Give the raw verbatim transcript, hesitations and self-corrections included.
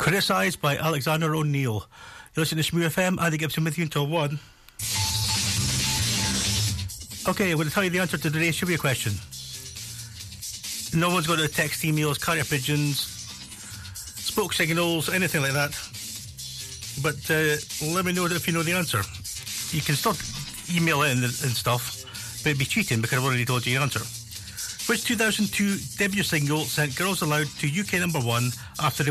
Criticised by Alexander O'Neill. You listen to Shmoo F M, Andy Gibson with you until one. Okay, I'm going to tell you the answer to today's trivia question. No one's going to text, emails, carrier pigeons, smoke signals, anything like that. But uh, let me know if you know the answer. You can still email in and, and stuff, but it'd be cheating because I've already told you the answer. Which two thousand two debut single sent Girls Aloud to U K number one after the